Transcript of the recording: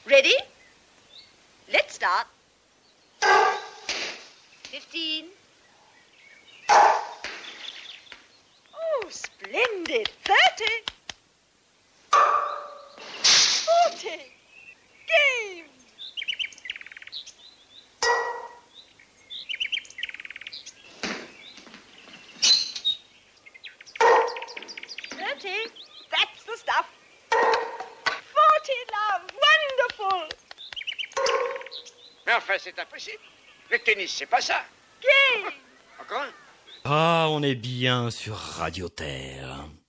Ready? Let's start. 15. Oh, splendid. 30. 40. Game. That's the stuff. 40, love. Wonderful. Mais enfin, c'est impossible. Le tennis, c'est pas ça. Game. Encore un? Ah, on est bien sur Radio Terre.